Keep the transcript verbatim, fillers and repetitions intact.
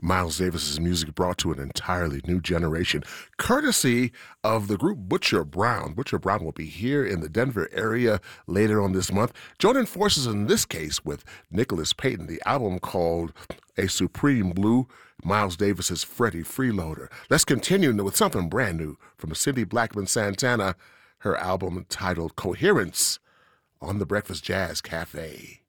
Miles Davis's music brought to an entirely new generation, courtesy of the group Butcher Brown. Butcher Brown will be here in the Denver area later on this month, joining forces in this case with Nicholas Payton, the album called A Supreme Blue, Miles Davis's Freddie Freeloader. Let's continue with something brand new from Cindy Blackman Santana, her album titled Coherence on the Breakfast Jazz Cafe.